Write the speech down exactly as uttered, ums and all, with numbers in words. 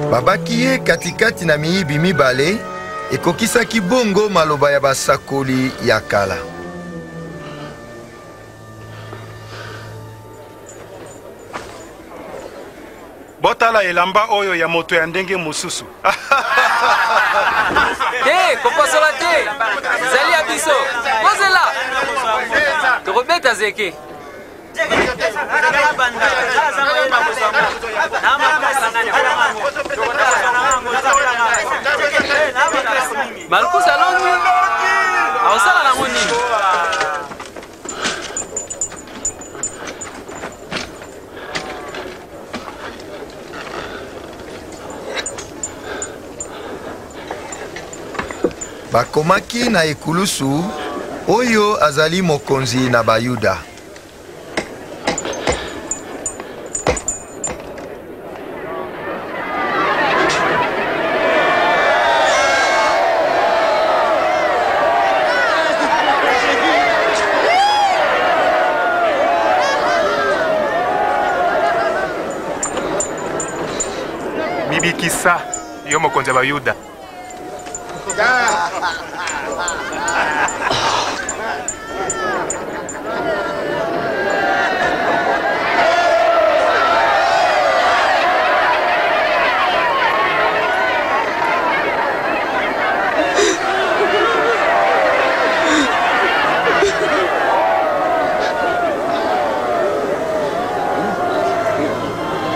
babaki ye katikati na miyibi mibale ekokisaki bongo maloba ya basakoli ya kala. Botala elamba oyo ya moto ya ndenge mosusu. Hey, koposola te. Zali abiso. Pozela. Tokobeta zeke. Malkusa longi. Awasala na ngoni. Bakomaki na ekulusu oyo azali mokonzi na Bayuda. Bibikisa yo mokonzi wa Bayuda.